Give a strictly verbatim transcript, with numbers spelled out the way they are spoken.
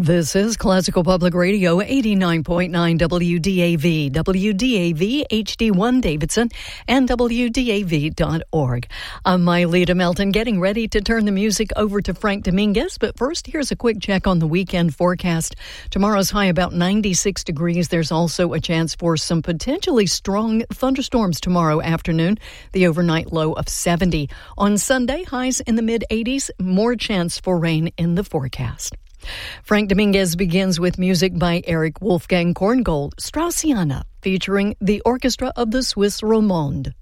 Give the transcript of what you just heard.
This is Classical Public Radio, eighty-nine point nine W D A V, W D A V H D one Davidson, and W D A V dot org. I'm Mylita Melton, getting ready to turn the music over to Frank Dominguez, but first, here's a quick check on the weekend forecast. Tomorrow's high about ninety-six degrees. There's also a chance for some potentially strong thunderstorms tomorrow afternoon, the overnight low of seventy. On Sunday, highs in the mid-eighties, more chance for rain in the forecast. Frank Dominguez begins with music by Eric Wolfgang Korngold, Straussiana, featuring the Orchestra of the Swiss Romande.